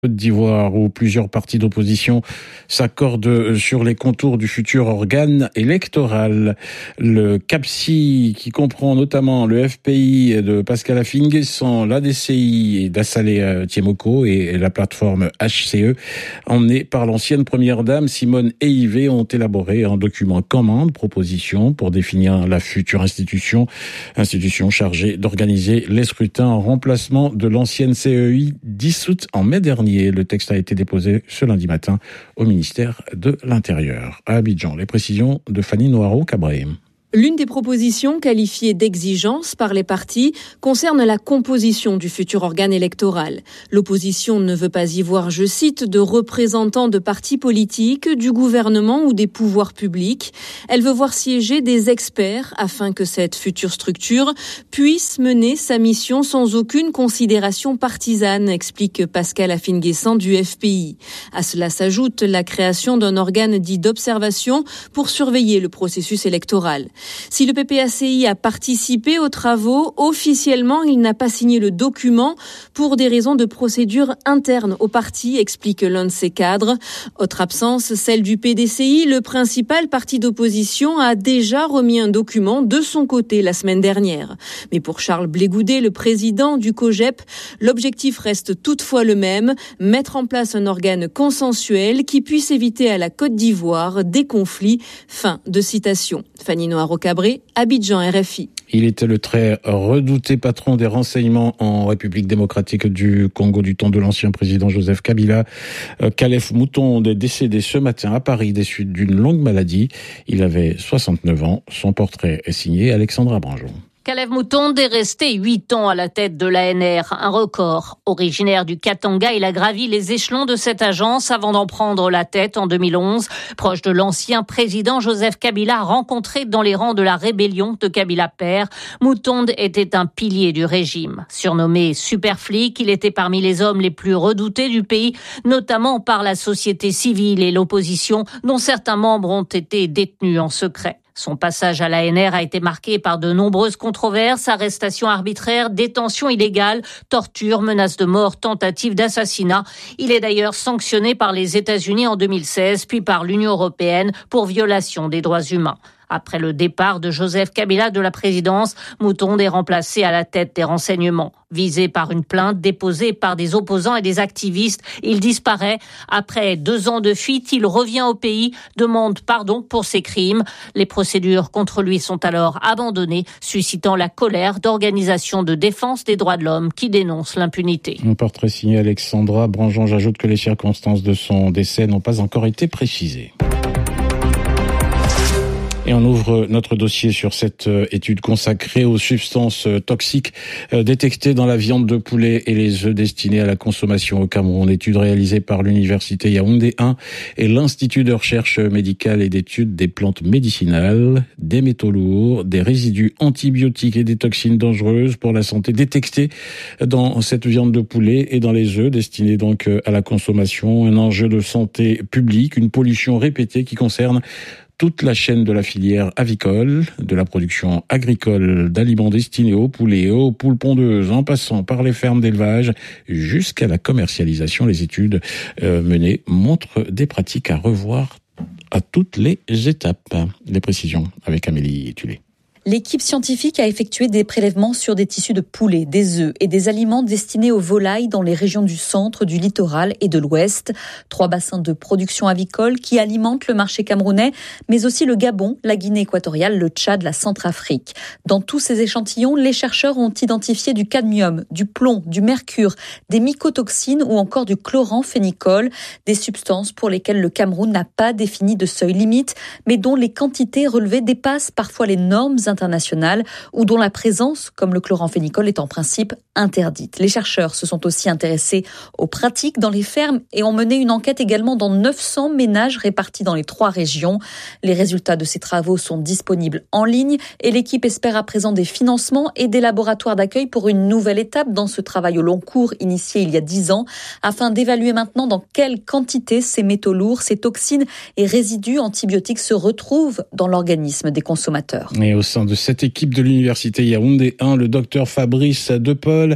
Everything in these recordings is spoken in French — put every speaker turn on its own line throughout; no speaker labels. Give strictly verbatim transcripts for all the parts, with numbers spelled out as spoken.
Côte d'Ivoire, où plusieurs partis d'opposition s'accordent sur les contours du futur organe électoral. Le CAPSI, qui comprend notamment le F P I de Pascal Affi-N'Guessan, l'A D C I d'Assalé Tiemoko et la plateforme H C E, emmenés par l'ancienne première dame Simone Eivé, ont élaboré un document commande, proposition pour définir la future institution, institution chargée d'organiser les scrutins en remplacement de l'ancienne C E I dissoute en mai dernier. Le texte a été déposé ce lundi matin au ministère de l'Intérieur. À Abidjan, les précisions de Fanny Noiro-Cabré.
L'une des propositions qualifiées d'exigence par les partis concerne la composition du futur organe électoral. L'opposition ne veut pas y voir, je cite, de représentants de partis politiques, du gouvernement ou des pouvoirs publics. Elle veut voir siéger des experts afin que cette future structure puisse mener sa mission sans aucune considération partisane, explique Pascal Affi-N'Guessan du F P I. À cela s'ajoute la création d'un organe dit d'observation pour surveiller le processus électoral. Si le P P A C I a participé aux travaux, officiellement, il n'a pas signé le document pour des raisons de procédure interne au parti, explique l'un de ses cadres. Autre absence, celle du P D C I. Le principal parti d'opposition a déjà remis un document de son côté la semaine dernière. Mais pour Charles Blégoudet, le président du COJEP, l'objectif reste toutefois le même, mettre en place un organe consensuel qui puisse éviter à la Côte d'Ivoire des conflits. Fin de citation. Fanny Noiro-Cabré, Abidjan, R F I.
Il était le très redouté patron des renseignements en République démocratique du Congo du temps de l'ancien président Joseph Kabila. Kalef Moutonde est décédé ce matin à Paris des suites d'une longue maladie. Il avait soixante-neuf ans. Son portrait est signé Alexandra Branjon.
Kalef Moutonde est resté huit ans à la tête de l'A N R, un record. Originaire du Katanga, il a gravi les échelons de cette agence avant d'en prendre la tête en deux mille onze. Proche de l'ancien président Joseph Kabila, rencontré dans les rangs de la rébellion de Kabila père, Moutonde était un pilier du régime. Surnommé super flic, il était parmi les hommes les plus redoutés du pays, notamment par la société civile et l'opposition, dont certains membres ont été détenus en secret. Son passage à l'A N R a été marqué par de nombreuses controverses, arrestations arbitraires, détentions illégales, tortures, menaces de mort, tentatives d'assassinat. Il est d'ailleurs sanctionné par les États-Unis en deux mille seize, puis par l'Union européenne pour violation des droits humains. Après le départ de Joseph Kabila de la présidence, Moutonde est remplacé à la tête des renseignements. Visé par une plainte déposée par des opposants et des activistes, il disparaît. Après deux ans de fuite, il revient au pays, demande pardon pour ses crimes. Les procédures contre lui sont alors abandonnées, suscitant la colère d'organisations de défense des droits de l'homme qui dénoncent l'impunité.
Un portrait signé Alexandra Branjon. J'ajoute que les circonstances de son décès n'ont pas encore été précisées. Et on ouvre notre dossier sur cette étude consacrée aux substances toxiques détectées dans la viande de poulet et les œufs destinés à la consommation au Cameroun. Étude réalisée par l'Université Yaoundé un et l'Institut de recherche médicale et d'études des plantes médicinales, des métaux lourds, des résidus antibiotiques et des toxines dangereuses pour la santé détectées dans cette viande de poulet et dans les œufs destinés donc à la consommation. Un enjeu de santé publique, une pollution répétée qui concerne toute la chaîne de la filière avicole, de la production agricole d'aliments destinés aux poulets et aux poules pondeuses, en passant par les fermes d'élevage jusqu'à la commercialisation. Les études euh, menées montrent des pratiques à revoir à toutes les étapes. Les précisions avec Amélie Tulé.
L'équipe scientifique a effectué des prélèvements sur des tissus de poulet, des œufs et des aliments destinés aux volailles dans les régions du centre, du littoral et de l'ouest. Trois bassins de production avicole qui alimentent le marché camerounais, mais aussi le Gabon, la Guinée équatoriale, le Tchad, la Centrafrique. Dans tous ces échantillons, les chercheurs ont identifié du cadmium, du plomb, du mercure, des mycotoxines ou encore du chloramphénicol, des substances pour lesquelles le Cameroun n'a pas défini de seuil limite, mais dont les quantités relevées dépassent parfois les normes internationales ou dont la présence, comme le chloramphénicol, est en principe interdite. Les chercheurs se sont aussi intéressés aux pratiques dans les fermes et ont mené une enquête également dans neuf cents ménages répartis dans les trois régions. Les résultats de ces travaux sont disponibles en ligne et l'équipe espère à présent des financements et des laboratoires d'accueil pour une nouvelle étape dans ce travail au long cours initié il y a dix ans afin d'évaluer maintenant dans quelle quantité ces métaux lourds, ces toxines et résidus antibiotiques se retrouvent dans l'organisme des consommateurs.
Et au sein sein de cette équipe de l'université Yaoundé un, le docteur Fabrice De Paul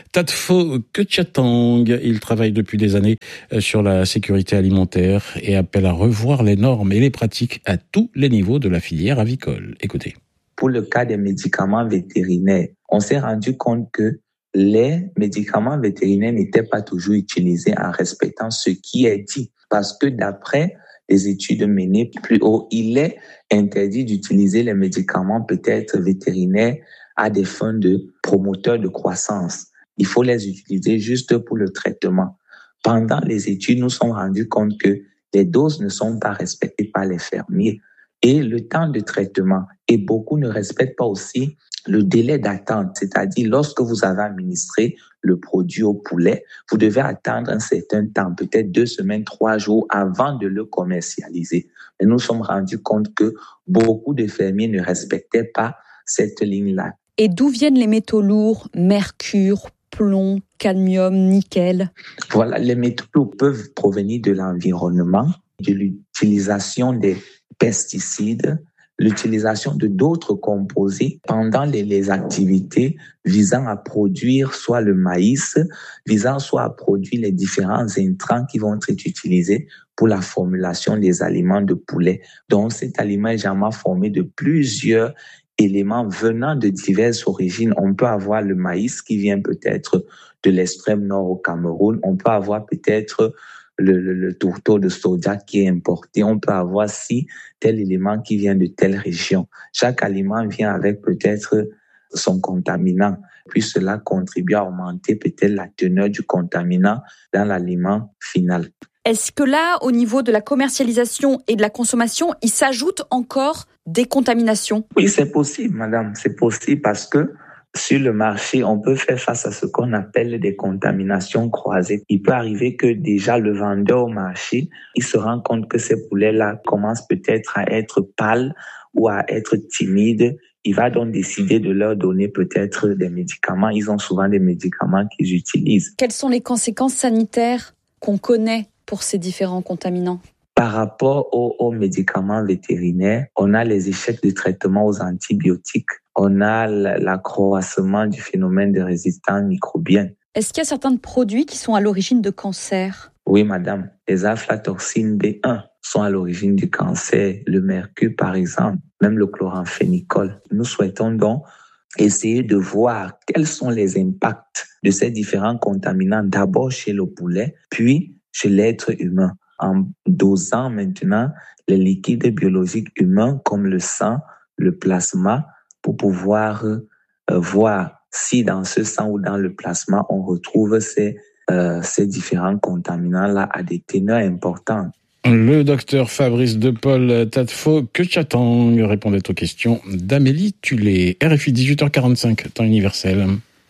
Tatfo Ketchatang. Il travaille depuis des années sur la sécurité alimentaire et appelle à revoir les normes et les pratiques à tous les niveaux de la filière avicole. Écoutez.
Pour le cas des médicaments vétérinaires, on s'est rendu compte que les médicaments vétérinaires n'étaient pas toujours utilisés en respectant ce qui est dit. Parce que d'après les études menées plus haut, il est interdit d'utiliser les médicaments peut-être vétérinaires à des fins de promoteurs de croissance. Il faut les utiliser juste pour le traitement. Pendant les études, nous nous sommes rendus compte que les doses ne sont pas respectées par les fermiers et le temps de traitement. Et beaucoup ne respectent pas aussi le délai d'attente, c'est-à-dire lorsque vous avez administré le produit au poulet, vous devez attendre un certain temps, peut-être deux semaines, trois jours avant de le commercialiser. Et nous nous sommes rendus compte que beaucoup de fermiers ne respectaient pas cette ligne-là.
Et d'où viennent les métaux lourds, mercure, plomb, cadmium, nickel?
Voilà, les métaux lourds peuvent provenir de l'environnement, de l'utilisation des pesticides, l'utilisation de d'autres composés pendant les, les activités visant à produire soit le maïs, visant soit à produire les différents intrants qui vont être utilisés pour la formulation des aliments de poulet. Donc cet aliment est généralement formé de plusieurs éléments venant de diverses origines. On peut avoir le maïs qui vient peut-être de l'extrême nord au Cameroun, on peut avoir peut-être Le, le, le tourteau de soja qui est importé. On peut avoir si tel élément qui vient de telle région. Chaque aliment vient avec peut-être son contaminant. Puis cela contribue à augmenter peut-être la teneur du contaminant dans l'aliment final.
Est-ce que là, au niveau de la commercialisation et de la consommation, il s'ajoute encore des contaminations?
Oui, c'est possible, madame. C'est possible parce que sur le marché, on peut faire face à ce qu'on appelle des contaminations croisées. Il peut arriver que déjà le vendeur au marché, il se rend compte que ces poulets-là commencent peut-être à être pâles ou à être timides. Il va donc décider de leur donner peut-être des médicaments. Ils ont souvent des médicaments qu'ils utilisent.
Quelles sont les conséquences sanitaires qu'on connaît pour ces différents contaminants?
Par rapport aux, aux médicaments vétérinaires, on a les échecs de traitement aux antibiotiques. On a l'accroissement du phénomène de résistance microbienne.
Est-ce qu'il y a certains produits qui sont à l'origine de cancer?
Oui, madame. Les aflatoxines B un sont à l'origine du cancer. Le mercure, par exemple, même le chloramphénicol. Nous souhaitons donc essayer de voir quels sont les impacts de ces différents contaminants, d'abord chez le poulet, puis chez l'être humain, en dosant maintenant les liquides biologiques humains comme le sang, le plasma, pour pouvoir euh, voir si dans ce sang ou dans le plasma, on retrouve ces, euh, ces différents contaminants-là à des teneurs importantes.
Le docteur Fabrice De Paul Tatfo Ketchatang répondait aux questions d'Amélie Tulé. R F I dix-huit heures quarante-cinq, temps universel.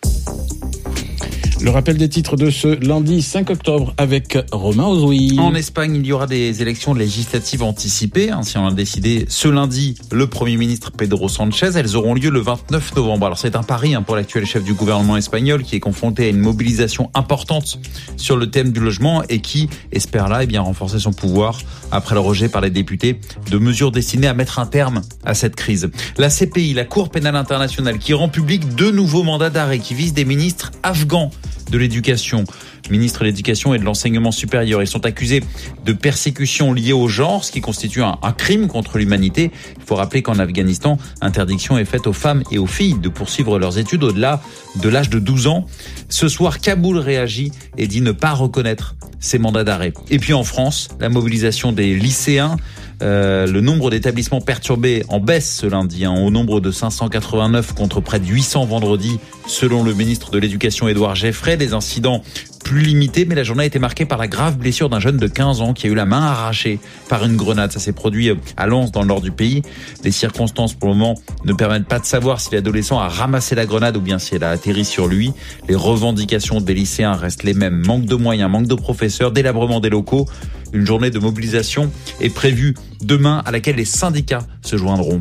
Le rappel des titres de ce lundi cinq octobre avec Romain Ozoui.
En Espagne, il y aura des élections législatives anticipées. Ainsi, on a décidé ce lundi le Premier ministre Pedro Sánchez. Elles auront lieu le vingt-neuf novembre. Alors, c'est un pari hein, pour l'actuel chef du gouvernement espagnol qui est confronté à une mobilisation importante sur le thème du logement et qui espère là eh bien, renforcer son pouvoir après le rejet par les députés de mesures destinées à mettre un terme à cette crise. La C P I, la Cour pénale internationale, qui rend public deux nouveaux mandats d'arrêt qui visent des ministres afghans de l'éducation. Ministre de l'Éducation et de l'Enseignement supérieur. Ils sont accusés de persécution liée au genre, ce qui constitue un, un crime contre l'humanité. Il faut rappeler qu'en Afghanistan, interdiction est faite aux femmes et aux filles de poursuivre leurs études au-delà de l'âge de douze ans. Ce soir, Kaboul réagit et dit ne pas reconnaître ces mandats d'arrêt. Et puis en France, la mobilisation des lycéens. Euh, le nombre d'établissements perturbés en baisse ce lundi, hein, au nombre de cinq cent quatre-vingt-neuf contre près de huit cents vendredi, selon le ministre de l'Éducation Édouard Geffray. Des incidents plus limités, mais la journée a été marquée par la grave blessure d'un jeune de quinze ans qui a eu la main arrachée par une grenade. Ça s'est produit à Lens, dans le nord du pays. Les circonstances, pour le moment, ne permettent pas de savoir si l'adolescent a ramassé la grenade ou bien si elle a atterri sur lui. Les revendications des lycéens restent les mêmes. Manque de moyens, manque de professeurs, délabrement des locaux. Une journée de mobilisation est prévue demain à laquelle les syndicats se joindront.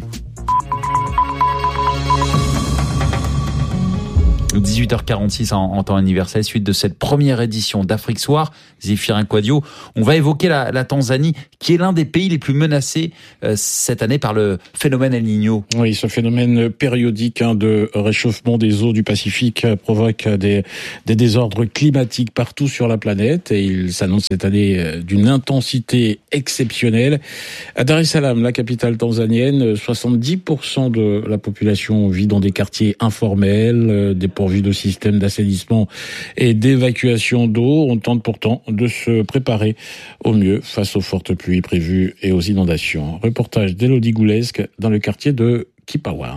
dix-huit heures quarante-six en, en temps universel, suite de cette première édition d'Afrique Soir. Zéphirin Quadio. On va évoquer la, la Tanzanie, qui est l'un des pays les plus menacés euh, cette année par le phénomène El Niño.
Oui, ce phénomène périodique hein, de réchauffement des eaux du Pacifique euh, provoque des, des désordres climatiques partout sur la planète et il s'annonce cette année euh, d'une intensité exceptionnelle. À Dar es Salaam, la capitale tanzanienne, soixante-dix pour cent de la population vit dans des quartiers informels, euh, dépourvus de systèmes d'assainissement et d'évacuation d'eau. On tente pourtant de se préparer au mieux face aux fortes pluies prévues et aux inondations. Reportage d'Élodie Goulesque dans le quartier de Kipawa.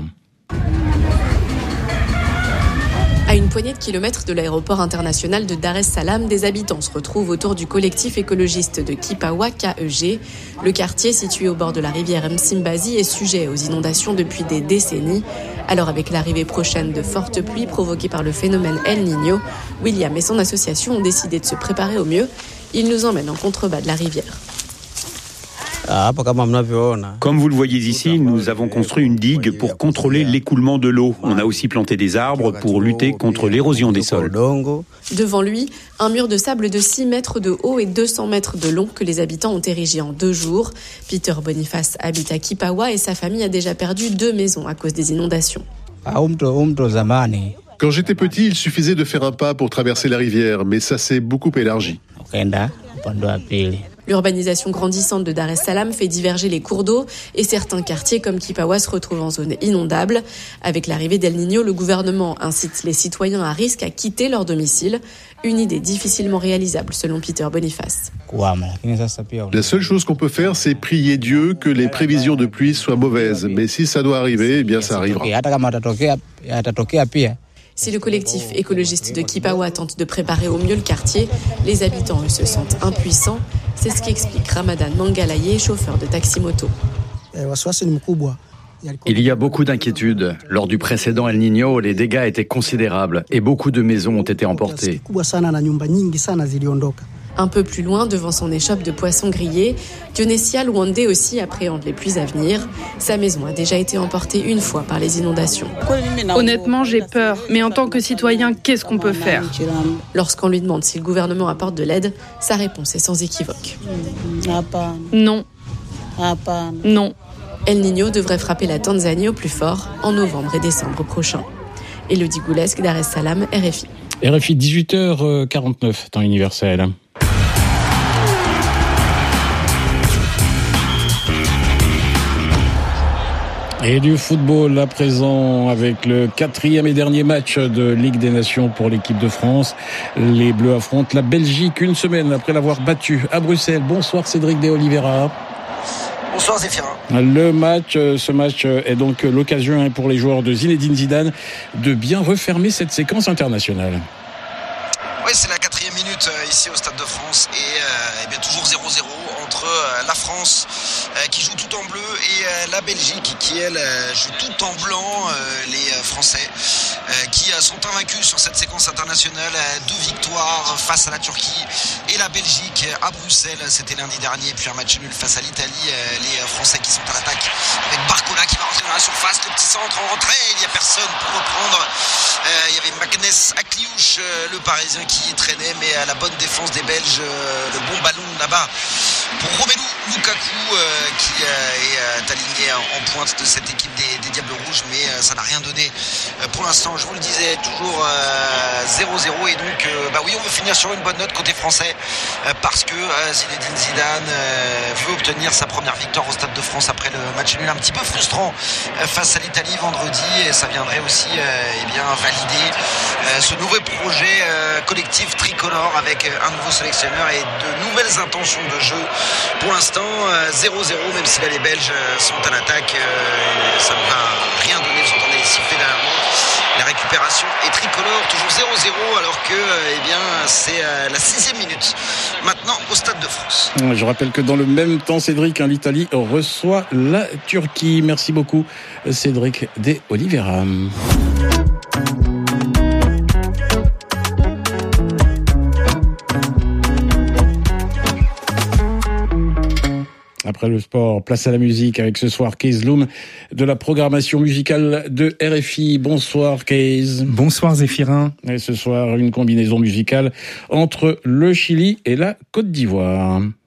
À une poignée de kilomètres de l'aéroport international de Dar es Salaam, des habitants se retrouvent autour du collectif écologiste de Kipawa, K E G. Le quartier, situé au bord de la rivière Msimbazi, est sujet aux inondations depuis des décennies. Alors avec l'arrivée prochaine de fortes pluies provoquées par le phénomène El Niño, William et son association ont décidé de se préparer au mieux. Ils nous emmènent en contrebas de la rivière.
Comme vous le voyez ici, nous avons construit une digue pour contrôler l'écoulement de l'eau. On a aussi planté des arbres pour lutter contre l'érosion des sols.
Devant lui, un mur de sable de six mètres de haut et deux cents mètres de long que les habitants ont érigé en deux jours. Peter Boniface habite à Kipawa et sa famille a déjà perdu deux maisons à cause des inondations.
Quand j'étais petit, il suffisait de faire un pas pour traverser la rivière, mais ça s'est beaucoup élargi.
L'urbanisation grandissante de Dar es Salaam fait diverger les cours d'eau et certains quartiers comme Kipawa se retrouvent en zone inondable. Avec l'arrivée d'El Niño, le gouvernement incite les citoyens à risque à quitter leur domicile. Une idée difficilement réalisable selon Peter Boniface.
La seule chose qu'on peut faire, c'est prier Dieu que les prévisions de pluie soient mauvaises. Mais si ça doit arriver, eh bien ça arrivera.
Si le collectif écologiste de Kipawa tente de préparer au mieux le quartier, les habitants, eux, se sentent impuissants. C'est ce qu'explique Ramadan Mangalaye, chauffeur de taxi-moto.
Il y a beaucoup d'inquiétudes. Lors du précédent El Niño, les dégâts étaient considérables et beaucoup de maisons ont été emportées.
Un peu plus loin, devant son échoppe de poissons grillés, Dionesia Luande aussi appréhende les pluies à venir. Sa maison a déjà été emportée une fois par les inondations.
Honnêtement, j'ai peur. Mais en tant que citoyen, qu'est-ce qu'on peut faire ?
Lorsqu'on lui demande si le gouvernement apporte de l'aide, sa réponse est sans équivoque.
Non. Non.
El Niño devrait frapper la Tanzanie au plus fort en novembre et décembre prochain. Élodie Goulesque, Dar es Salaam, R F I.
R F I, dix-huit heures quarante-neuf, temps universel. Et du football à présent avec le quatrième et dernier match de Ligue des Nations pour l'équipe de France. Les Bleus affrontent la Belgique une semaine après l'avoir battue à Bruxelles. Bonsoir Cédric de Oliveira.
Bonsoir Zéphirin.
Le match, ce match est donc l'occasion pour les joueurs de Zinedine Zidane de bien refermer cette séquence internationale.
Oui, c'est la quatrième minute ici au Stade de France et, euh, et bien toujours zéro zéro entre euh, la France euh, qui joue tout en bleu et euh, la Belgique qui elle euh, joue tout en blanc. Euh, les euh, Français euh, qui euh, sont invaincus sur cette séquence internationale, euh, deux victoires face à la Turquie et la Belgique à Bruxelles, c'était lundi dernier, puis un match nul face à l'Italie. Euh, les euh, Français qui sont à l'attaque avec Barcola qui va rentrer dans la surface, le petit centre en retrait, il n'y a personne pour reprendre. Euh, il y avait Magnès Akliouche, euh, le Parisien qui traînait, mais à la bonne défense des Belges, euh, le bon ballon là-bas pour Romelu Lukaku euh, qui euh, est aligné en pointe de cette équipe des, des Diables Rouges, mais euh, ça n'a rien donné euh, pour l'instant. Je vous le disais, toujours euh, zéro zéro et donc euh, bah oui, on veut finir sur une bonne note côté français euh, parce que euh, Zinedine Zidane euh, veut obtenir sa première victoire au Stade de France après le match nul un petit peu frustrant euh, face à l'Italie vendredi, et ça viendrait aussi euh, eh bien valider euh, ce nouveau projet euh, collectif tricolore avec un nouveau sélectionneur et de nouvelles intentions de jeu. Pour l'instant, zéro zéro, même si là les Belges sont à l'attaque, euh, ça ne va rien donner. Vous entendez les sifflets derrière moi. La récupération est tricolore, toujours zéro zéro, alors que eh bien, c'est euh, la sixième minute maintenant au Stade de France.
Je rappelle que dans le même temps, Cédric, hein, l'Italie reçoit la Turquie. Merci beaucoup, Cédric de Oliveira. Après le sport, place à la musique avec ce soir Kees Loom de la programmation musicale de R F I. Bonsoir Kees.
Bonsoir Zéphirin.
Et ce soir, une combinaison musicale entre le Chili et la Côte d'Ivoire.